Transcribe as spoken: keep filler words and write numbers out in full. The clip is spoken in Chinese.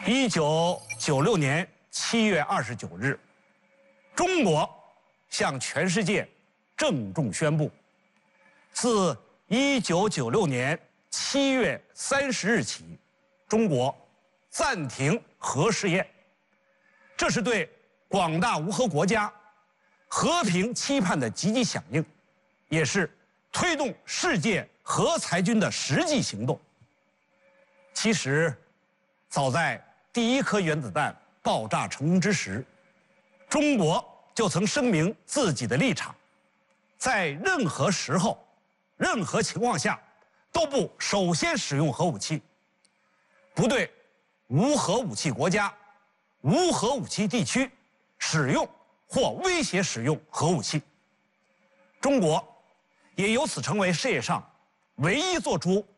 一九九六年七月二十九日，中国向全世界郑重宣布，自一九九六年七月三十日起，中国暂停核试验。这是对广大无核国家和平期盼的积极响应，也是推动世界核裁军的实际行动。其实，早在第一颗原子弹爆炸成功之时，中国就曾声明自己的立场，在任何时候、任何情况下都不首先使用核武器，不对无核武器国家、无核武器地区使用或威胁使用核武器。中国也由此成为世界上唯一做出